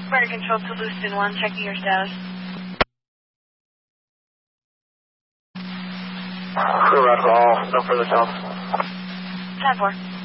Spreader control to Lewiston 1, checking your status. Crew out all, no further calls. 10-4.